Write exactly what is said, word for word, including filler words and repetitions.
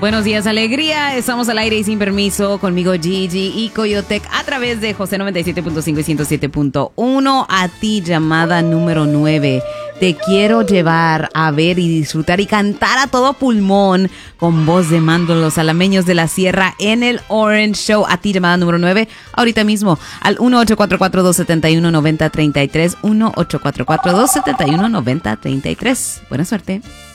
Buenos días, alegría. Estamos al aire y sin permiso. Conmigo Gigi y Coyotec a través de José noventa y siete punto cinco y ciento siete punto uno. A ti, llamada número nueve. Te quiero llevar a ver y disfrutar y cantar a todo pulmón con voz de mando los alameños de la sierra en el Orange Show. A ti, llamada número nueve, ahorita mismo al uno ocho cuatro cuatro, dos siete uno, nueve cero tres tres, uno ocho cuatro cuatro, dos siete uno, nueve cero tres tres. Buena suerte.